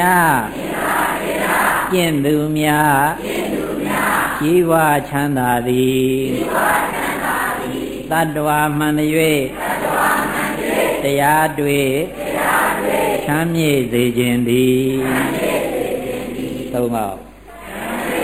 ကျင့်သူများជីវချမ်းသာသည်တတ္တဝါမှန်၍တရားတွေ့ချမ်းမြေ့စေခြင်းသည်သုံးပါ